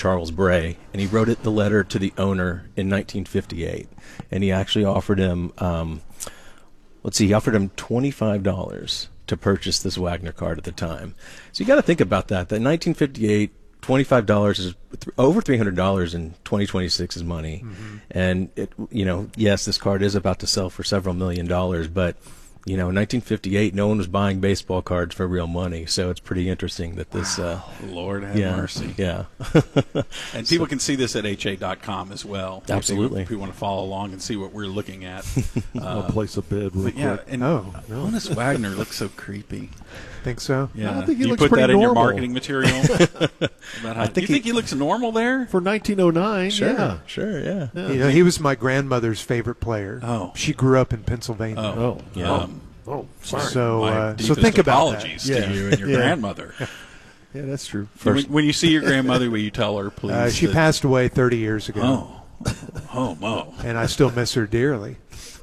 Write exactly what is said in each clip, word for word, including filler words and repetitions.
Charles Bray, and he wrote it the letter to the owner in nineteen fifty-eight, and he actually offered him, um, let's see, he offered him twenty-five dollars to purchase this Wagner card at the time. So you got to think about that. That nineteen fifty-eight, twenty-five dollars is th- over three hundred dollars in twenty twenty-six's money, mm-hmm. and it, you know, yes, this card is about to sell for several million dollars, but you know, in nineteen fifty-eight, no one was buying baseball cards for real money, so it's pretty interesting that this. Wow. Uh, Lord have yeah, mercy. Yeah. And people so, can see this at H A dot com as well. Absolutely. If you want to follow along and see what we're looking at. uh, I'll place a bid real but yeah, quick. and oh, no. Honus Wagner looks so creepy. Think so? Yeah. I think he you looks put pretty that in your normal. marketing material? About how, I think you he, think he looks normal there? For nineteen oh nine, sure, yeah. Sure, yeah. yeah. You know, he was my grandmother's favorite player. Oh. She grew up in Pennsylvania. Oh, Oh, yeah. Um, oh, sorry. So, My uh, so deepest think about that. apologies Yeah. to you and your Yeah. grandmother. Yeah, that's true. When, when you see your grandmother, will you tell her, please? Uh, she that, passed away thirty years ago. Oh. Oh, Mo. And I still miss her dearly.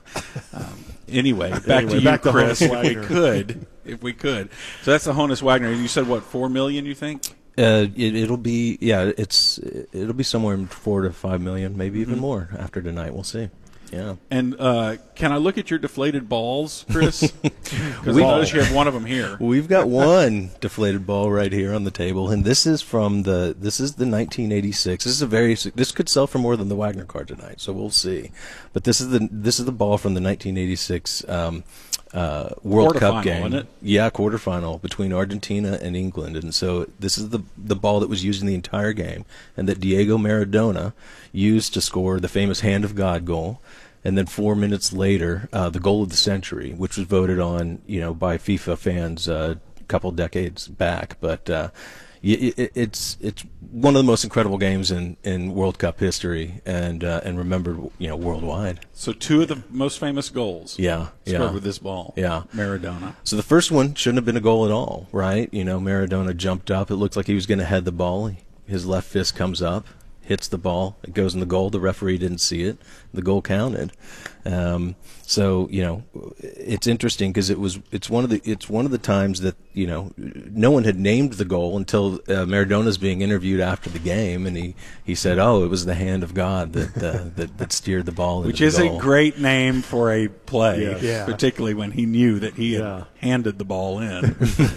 Um, anyway, back Anyway, to you, back to Chris, Honus if we Wagner. could. If we could. So that's the Honus Wagner. You said, what, four million dollars, you think? Uh, it, it'll be, yeah, it's it'll be somewhere in four to five million, maybe even Mm-hmm. more after tonight. We'll see. Yeah. And uh, can I look at your deflated balls, Chris? Because We- I notice you have one of them here. We've got one deflated ball right here on the table, and this is from the this is the nineteen eighty-six. This is a very this could sell for more than the Wagner card tonight, so we'll see. But this is the this is the ball from the nineteen eighty-six um, uh, World Cup Quarterfinal, game. isn't it? Yeah, quarterfinal between Argentina and England, and so this is the the ball that was used in the entire game, and that Diego Maradona used to score the famous Hand of God goal. And then four minutes later, uh, the goal of the century, which was voted on, you know, by FIFA fans uh, a couple decades back. But uh, it, it, it's it's one of the most incredible games in, in World Cup history, and uh, and remembered, you know, worldwide. So two of the most famous goals. Yeah, Scored yeah. with this ball. Yeah. Maradona. So the first one shouldn't have been a goal at all, right? You know, Maradona jumped up. It looked like he was going to head the ball. His left fist comes up, hits the ball. It goes in the goal. The referee didn't see it. The goal counted. Um, so you know, it's interesting because it was it's one of the it's one of the times that you know no one had named the goal until uh, Maradona's being interviewed after the game, and he, he said, "Oh, it was the hand of God that uh, that, that steered the ball." Which into is the goal. a great name for a play, Yes. Yeah. particularly when he knew that he had Yeah. handed the ball in.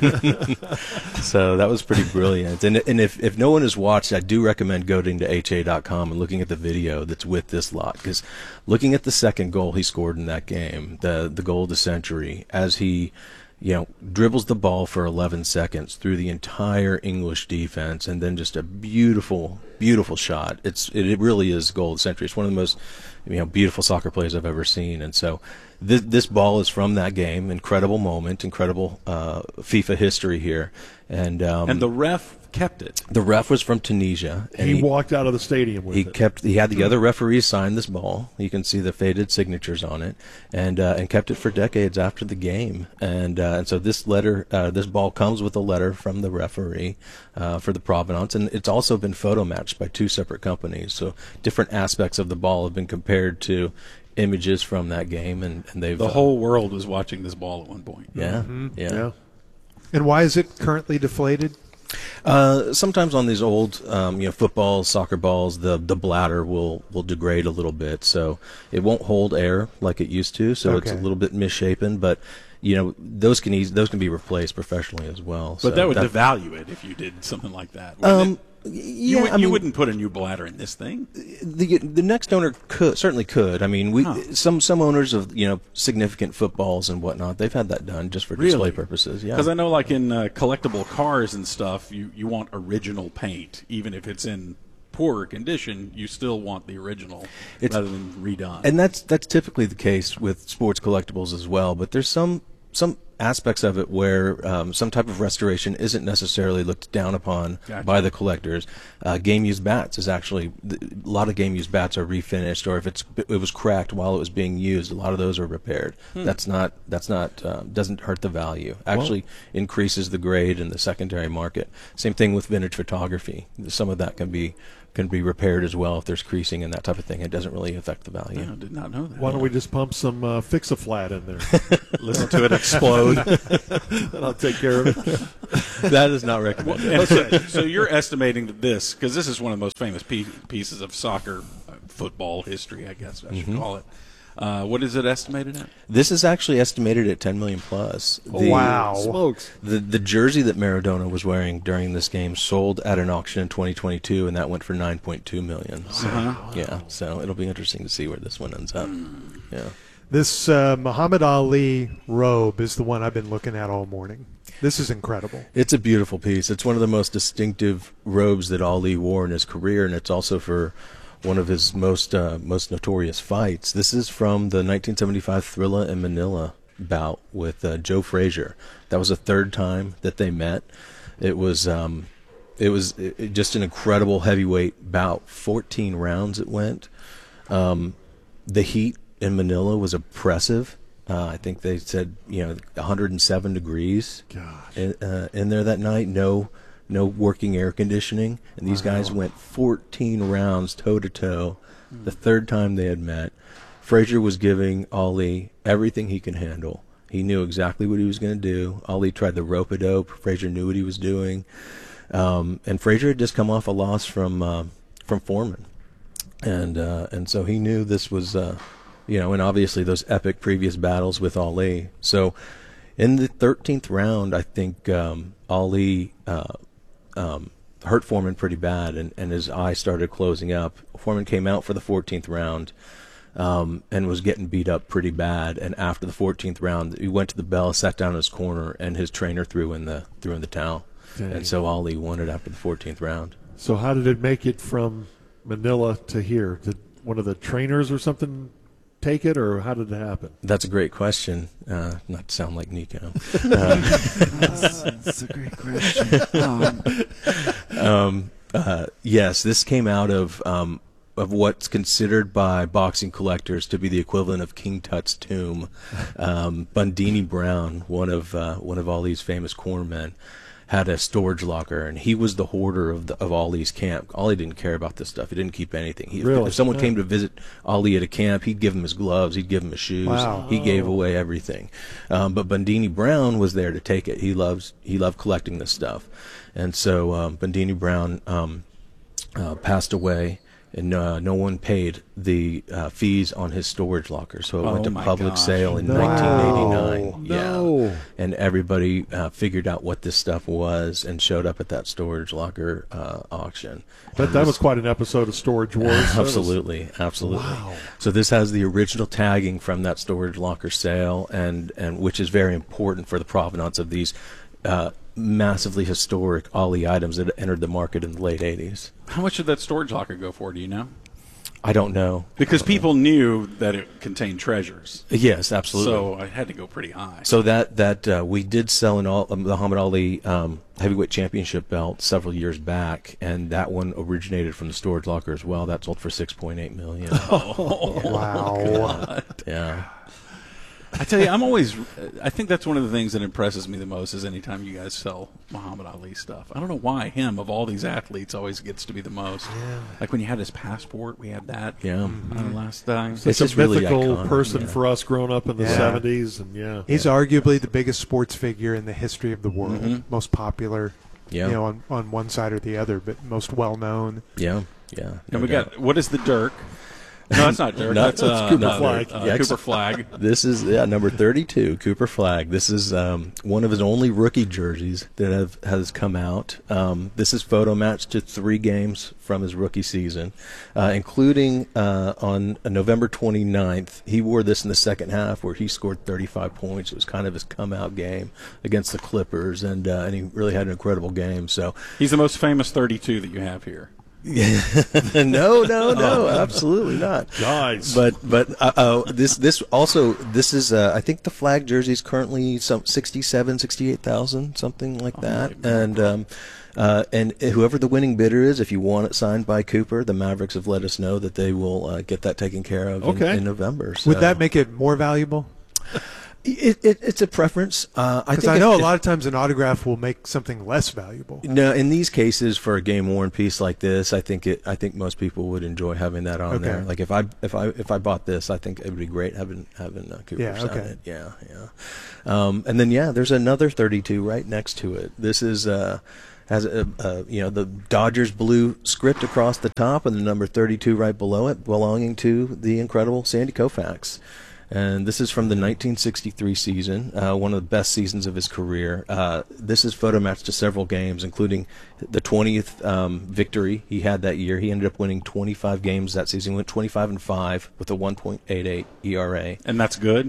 So that was pretty brilliant. And and if, if no one has watched, I do recommend going to H A dot com and looking at the video that's with this lot. Because looking at the second goal he scored in that game, the the goal of the century, as he you know dribbles the ball for eleven seconds through the entire English defense, and then just a beautiful, beautiful shot. It's it, it really is goal of the century. It's one of the most you know beautiful soccer plays I've ever seen. And so this, this ball is from that game. Incredible moment, incredible uh, FIFA history here. And um, and the ref kept it. the ref was from Tunisia, and he, he, walked out of the stadium with he it. kept he had the other referees sign this ball. You can see the faded signatures on it, and uh, and kept it for decades after the game. And uh, and so this letter, uh, this ball comes with a letter from the referee uh, for the provenance, and it's also been photo matched by two separate companies. So different aspects of the ball have been compared to images from that game, and, and they've The uh, whole world was watching this ball at one point. yeah, Mm-hmm. yeah. yeah. And why is it currently deflated? Uh, sometimes on these old, um, you know, footballs, soccer balls, the the bladder will, will degrade a little bit, so it won't hold air like it used to. So it's a Okay. little bit misshapen, but you know, those can eas- those can be replaced professionally as well. But so that would devalue it if you did something like that. wouldn't um, it? yeah, you, would, I mean, you wouldn't put a new bladder in this thing. the the next owner could certainly could. I mean, we Huh. some some owners of you know significant footballs and whatnot, they've had that done just for display Really? purposes. Yeah, Because I know, like in uh, collectible cars and stuff, you, you want original paint. Even if it's in poorer condition, you still want the original It's- rather than redone. And that's that's typically the case with sports collectibles as well. But there's some some aspects of it where um, some type of restoration isn't necessarily looked down upon Gotcha. by the collectors. Uh, game used bats is actually a lot of game used bats are refinished, or if it's it was cracked while it was being used, a lot of those are repaired. Hmm. That's not that's not uh, doesn't hurt the value. Actually increases the grade in the secondary market. Same thing with vintage photography. Some of that can be can be repaired as well if there's creasing and that type of thing. It doesn't really affect the value. I did not know that. Why don't we just pump some uh, Fix-A-Flat in there? Listen to it explode. road, and I'll take care of it. That is not recommended. And so, so you're estimating that this, because this is one of the most famous pe- pieces of soccer, uh, football history, I guess I should Mm-hmm. call it. Uh, what is it estimated at? This is actually estimated at ten million plus. The, Wow. Smokes. The the jersey that Maradona was wearing during this game sold at an auction in twenty twenty-two, and that went for nine point two million. So, Uh-huh. yeah, so it'll be interesting to see where this one ends up. Yeah. This uh, Muhammad Ali robe is the one I've been looking at all morning. This is incredible. It's a beautiful piece. It's one of the most distinctive robes that Ali wore in his career, and it's also for one of his most uh, most notorious fights. This is from the nineteen seventy-five Thrilla in Manila bout with uh, Joe Frazier. That was the third time that they met. It was um, it was it, just an incredible heavyweight bout. fourteen rounds it went. Um, the heat in Manila was oppressive. Uh, I think they said you know one hundred seven degrees Gosh. in, uh, in there that night. No. No working air conditioning, and these guys went fourteen rounds toe to toe. The third time they had met, Frazier was giving Ali everything he could handle. He knew exactly what he was going to do. Ali tried the rope-a-dope. Frazier knew what he was doing, um, and Frazier had just come off a loss from uh, from Foreman, and uh, and so he knew this was, uh, you know, and obviously those epic previous battles with Ali. So, in the thirteenth round, I think um, Ali. Uh, Um, hurt Foreman pretty bad, and, and his eye started closing up. Foreman came out for the fourteenth round um, and was getting beat up pretty bad. And after the fourteenth round, he went to the bell, sat down in his corner, and his trainer threw in the threw in the towel. Dang. And so Ali won it after the fourteenth round. So how did it make it from Manila to here? Did one of the trainers or something take it, or how did it happen? That's a great question. Uh, not to sound like Nico. That's a great question. Um, um, uh, yes, this came out of um, of what's considered by boxing collectors to be the equivalent of King Tut's tomb. Um, Bundini Brown, one of uh, one of Ali's famous cornermen, had a storage locker, and he was the hoarder of the, of Ali's camp. Ali didn't care about this stuff. He didn't keep anything. He, Really? If someone Yeah. came to visit Ali at a camp, he'd give him his gloves, he'd give him his shoes. Wow. He gave away everything. Um, but Bundini Brown was there to take it. He loves he loved collecting this stuff, and so um, Bundini Brown um, uh, passed away. And uh, no one paid the uh, fees on his storage locker, so it Oh went to my public gosh. sale in No. nineteen eighty-nine. No. Yeah, and everybody uh, figured out what this stuff was and showed up at that storage locker uh, auction. But that was quite an episode of Storage Wars. That was- Absolutely, absolutely. Wow. So this has the original tagging from that storage locker sale, and, and which is very important for the provenance of these uh, massively historic Ali items that entered the market in the late eighties. How much did that storage locker go for, do you know? I don't know. Because people knew that it contained treasures. Yes, absolutely. So I had to go pretty high. So that that uh, we did sell an all, um, the Muhammad Ali um, heavyweight championship belt several years back, and that one originated from the storage locker as well. That sold for six point eight million. Wow. Yeah. I tell you, I'm always. I think that's one of the things that impresses me the most is anytime you guys sell Muhammad Ali stuff. I don't know why him of all these athletes always gets to be the most. Like when you had his passport, we had that. Yeah. Uh, last time. It's It's just a really mythical iconic, person yeah. for us growing up in the Yeah. seventies, and yeah, He's arguably the biggest sports figure in the history of the world. Mhm. Most popular, Yeah. you know, on, on one side or the other, but most well known. Yeah. Yeah. no And we doubt. got what is the Dirk? No, that's not Dirk. No, that's, uh, Cooper uh, Flag. Uh, Yeah, Cooper Flag. This is yeah number thirty-two, Cooper Flag. This is um, one of his only rookie jerseys that have has come out. Um, this is photo matched to three games from his rookie season, uh, including uh, on November twenty-ninth. He wore this in the second half where he scored thirty-five points. It was kind of his come-out game against the Clippers, and uh, and he really had an incredible game. So He's the most famous thirty-two that you have here. no, no, no, absolutely not. guys. But but uh, uh, this this also this is uh, I think the flag jersey is currently some sixty-seven, sixty-eight thousand, something like that, and um, uh, and whoever the winning bidder is, if you want it signed by Cooper, the Mavericks have let us know that they will uh, get that taken care of in, Okay. in November. So. Would that make it more valuable? It, it, it's a preference. Uh, I Because think I know if, a lot of times an autograph will make something less valuable. No, in these cases, for a game worn piece like this, I think it. I think most people would enjoy having that on Okay. there. Like if I if I if I bought this, I think it would be great having having uh, Cooper Yeah, sign okay. it. Yeah, yeah. Um, and then yeah, there's another thirty-two right next to it. This is uh, has a, a you know the Dodgers blue script across the top and the number thirty-two right below it, belonging to the incredible Sandy Koufax. And this is from the nineteen sixty-three season, uh, one of the best seasons of his career. Uh, this is photo matched to several games, including the twentieth um, victory he had that year. He ended up winning twenty-five games that season. He went twenty-five and five with a one point eight eight E R A. And that's good.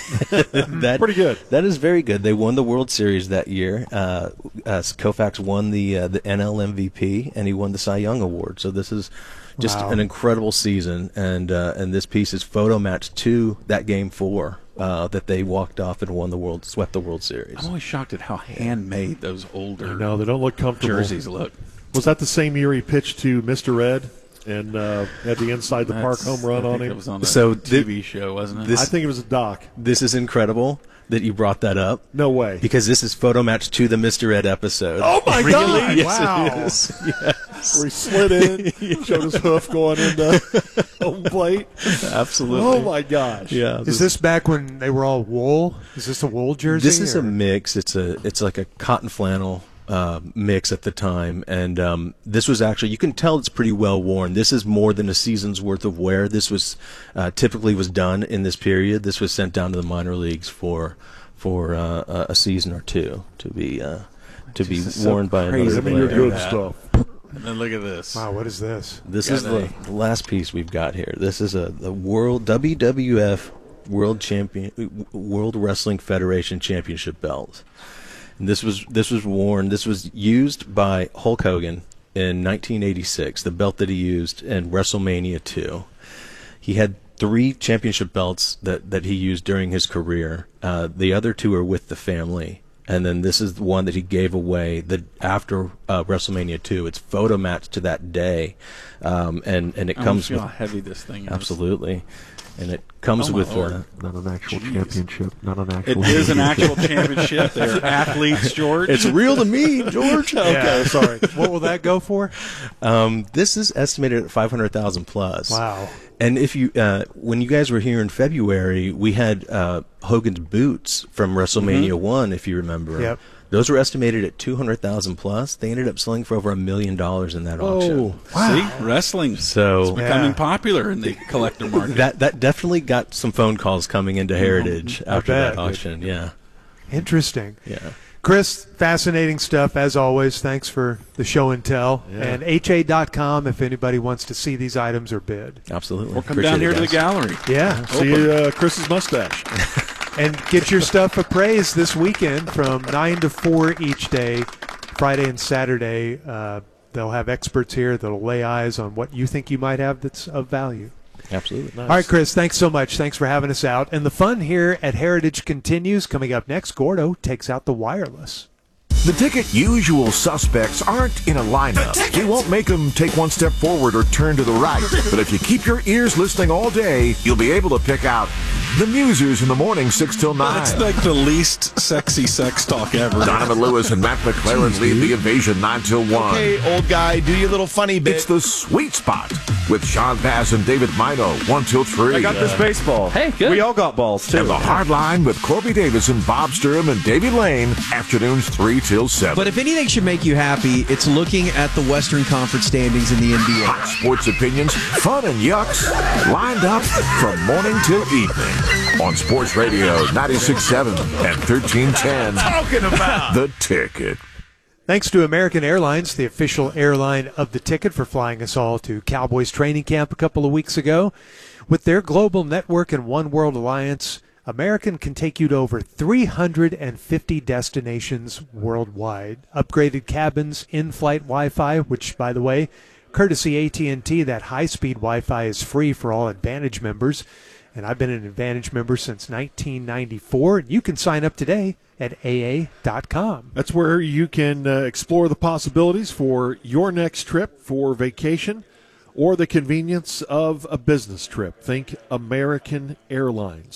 that, Pretty good. That is very good. They won the World Series that year. Uh, uh, Koufax won the uh, the N L M V P, and he won the Cy Young Award. So this is just Wow. an incredible season, and uh, and this piece is photo matched to that game four uh, that they walked off and won the world, swept the World Series. I'm always shocked at how handmade those older No, they don't look comfortable. jerseys look. Was that the same year he pitched to Mister Red and uh, had the inside the park That's- home run I on think him? It was on a So T V thi- show, wasn't it? this- I think it was a doc. This is incredible that you brought that up, No way. because this is photo matched to the Mister Ed episode. Oh my God! Yes, Wow. it is. Yes. Where he slid in, showed his hoof going into home plate. Absolutely. Oh my gosh! Yeah. Is this back when they were all wool? Is this a wool jersey? This is or- a mix. It's a it's like a cotton flannel uh, mix at the time, and um, this was actually, you can tell it's pretty well worn. This is more than a season's worth of wear. This was uh, typically was done in this period. This was sent down to the minor leagues for for uh, a season or two to be uh, to be This is so worn by crazy. another Give me your player. good that. stuff. And then look at this. Wow, what is this? This Got is the, a- the last piece we've got here. This is a the world W W F World Champion World Wrestling Federation Championship belt. And this was this was worn. This was used by Hulk Hogan in nineteen eighty-six. The belt that he used in WrestleMania two. He had three championship belts that that he used during his career. Uh, the other two are with the family. And then this is the one that he gave away the after uh, WrestleMania two. It's photo matched to that day, um, and and it I comes feel with how heavy this thing is. absolutely, and it comes Oh, my with Lord. uh, Not an actual Jeez. championship. Not an It actual. is an actual championship. They're athletes, George. it's real to me, George. Okay, sorry. What will that go for? Um, this is estimated at five hundred thousand plus. Wow. And if you, uh, when you guys were here in February, we had uh, Hogan's boots from WrestleMania one, if you remember. Yep. Those were estimated at two hundred thousand plus. They ended up selling for over a million dollars in that auction. See, wrestling So becoming Yeah. popular in the collector market. that that definitely got some phone calls coming into Heritage I after that bet. auction. Yeah, Interesting. yeah. Chris, fascinating stuff as always. Thanks for the show and tell. Yeah. And H A dot com if anybody wants to see these items or bid. Absolutely. Or come Appreciate down here it, to the guys. gallery. Yeah. See uh, Chris's mustache. And get your stuff appraised this weekend from nine to four each day, Friday and Saturday. Uh, they'll have experts here that'll lay eyes on what you think you might have that's of value. Absolutely. All right, Chris, thanks so much. Thanks for having us out. And the fun here at Heritage continues. Coming up next, Gordo takes out the wireless. The Ticket usual suspects aren't in a lineup. We won't make them take one step forward or turn to the right. But if you keep your ears listening all day, you'll be able to pick out the Musers in the morning, six till nine. It's like the least sexy sex talk ever. Donovan Lewis and Matt McLaren lead the invasion nine till one. Hey, old guy, do your little funny bit. It's the Sweet Spot with Sean Bass and David Mino, one till three. I got this baseball. Hey, good. We all got balls, too. And the Hard Line with Corby Davison, Bob Sturm, and Davey Lane, afternoons three till seven. But if anything should make you happy, it's looking at the Western Conference standings in the N B A. Hot sports opinions, fun and yucks, lined up from morning till evening on Sports Radio ninety-six point seven and thirteen ten. Talking about The Ticket. Thanks to American Airlines, the official airline of the Ticket, for flying us all to Cowboys training camp a couple of weeks ago. With their global network and One World Alliance, American can take you to over three hundred fifty destinations worldwide. Upgraded cabins, in-flight Wi-Fi, which, by the way, courtesy A T and T, that high-speed Wi-Fi is free for all Advantage members. And I've been an Advantage member since nineteen ninety-four. And you can sign up today at A A dot com. That's where you can uh, explore the possibilities for your next trip for vacation or the convenience of a business trip. Think American Airlines.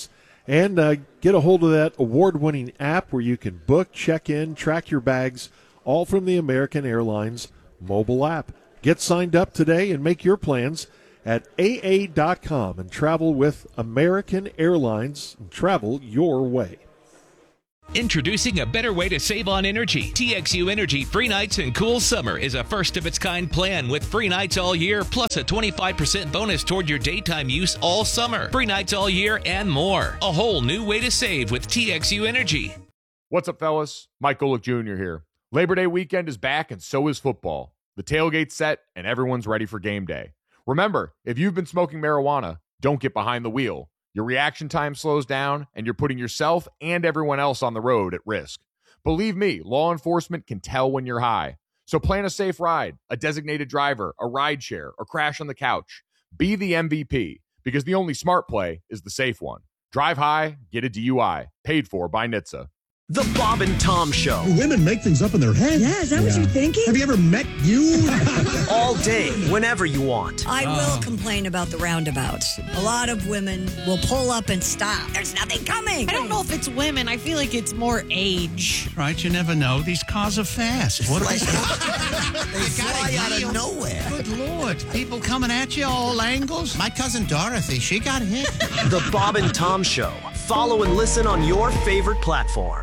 And uh, get a hold of that award-winning app where you can book, check in, track your bags, all from the American Airlines mobile app. Get signed up today and make your plans at A A dot com and travel with American Airlines and travel your way. Introducing a better way to save on energy. T X U Energy Free Nights and Cool Summer is a first-of-its-kind plan with free nights all year, plus a twenty-five percent bonus toward your daytime use all summer. Free nights all year and more. A whole new way to save with T X U Energy. What's up, fellas? Mike Golick Junior here. Labor Day weekend is back, and so is football. The tailgate's set, and everyone's ready for game day. Remember, if you've been smoking marijuana, don't get behind the wheel. Your reaction time slows down, and you're putting yourself and everyone else on the road at risk. Believe me, law enforcement can tell when you're high. So plan a safe ride, a designated driver, a ride share, or crash on the couch. Be the M V P, because the only smart play is the safe one. Drive high, get a D U I. Paid for by N H T S A. The Bob and Tom Show. Women make things up in their head. Yeah, is that yeah. what you're thinking? Have you ever met you? All day, whenever you want. I oh. will complain about the roundabouts. A lot of women will pull up and stop. There's nothing coming. I don't know if it's women. I feel like it's more age. Right, you never know. These cars are fast. What are they? They fly out of nowhere. Good Lord. People coming at you all angles. My cousin Dorothy, she got hit. The Bob and Tom Show. Follow and listen on your favorite platform.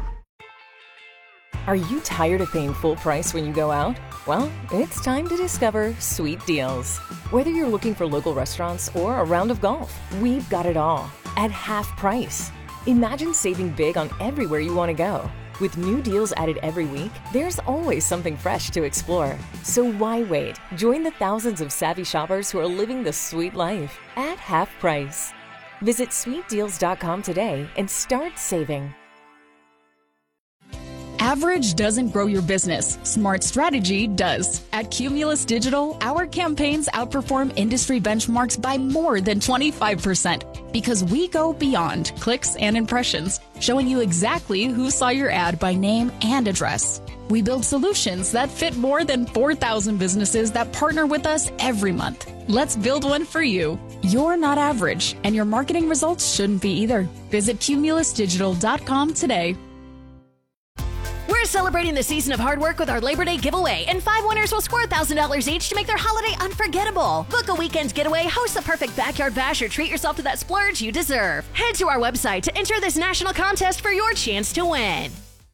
Are you tired of paying full price when you go out? Well, it's time to discover Sweet Deals. Whether you're looking for local restaurants or a round of golf, we've got it all at half price. Imagine saving big on everywhere you want to go. With new deals added every week, there's always something fresh to explore. So why wait? Join the thousands of savvy shoppers who are living the sweet life at half price. Visit sweet deals dot com today and start saving. Average doesn't grow your business. Smart strategy does. At Cumulus Digital, our campaigns outperform industry benchmarks by more than twenty-five percent because we go beyond clicks and impressions, showing you exactly who saw your ad by name and address. We build solutions that fit more than four thousand businesses that partner with us every month. Let's build one for you. You're not average, and your marketing results shouldn't be either. Visit cumulus digital dot com today. We're celebrating the season of hard work with our Labor Day giveaway, and five winners will score one thousand dollars each to make their holiday unforgettable. Book a weekend getaway, host the perfect backyard bash, or treat yourself to that splurge you deserve. Head to our website to enter this national contest for your chance to win.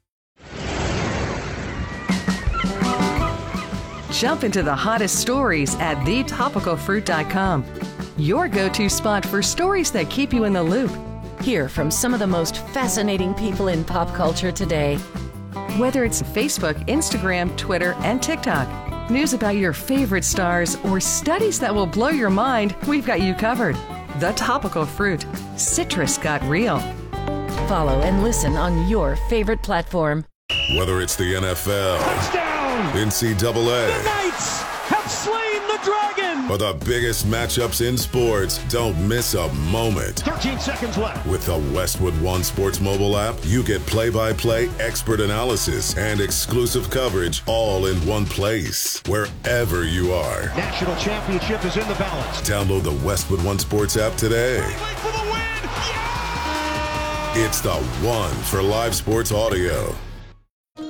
Jump into the hottest stories at the topical fruit dot com. Your go-to spot for stories that keep you in the loop. Hear from some of the most fascinating people in pop culture today. Whether it's Facebook, Instagram, Twitter, and TikTok, news about your favorite stars, or studies that will blow your mind, we've got you covered. The Topical Fruit. Citrus got real. Follow and listen on your favorite platform. Whether it's the N F L, touchdown, N C double A, the Knights have slain the dragon, or the biggest matchups in sports, don't miss a moment. thirteen seconds left. With the Westwood One Sports mobile app, you get play-by-play expert analysis and exclusive coverage all in one place, wherever you are. National championship is in the balance. Download the Westwood One Sports app today. For the win. Yeah! It's the one for live sports audio.